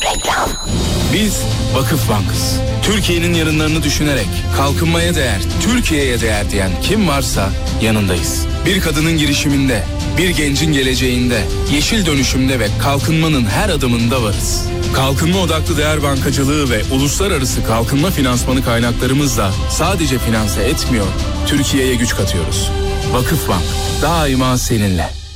Reklam. Biz Vakıfbank'ız. Türkiye'nin yarınlarını düşünerek kalkınmaya değer, Türkiye'ye değer diyen kim varsa yanındayız. Bir kadının girişiminde, bir gencin geleceğinde, yeşil dönüşümde ve kalkınmanın her adımında varız. Kalkınma odaklı değer bankacılığı ve uluslararası kalkınma finansmanı kaynaklarımızla sadece finanse etmiyor, Türkiye'ye güç katıyoruz. Vakıfbank daima seninle.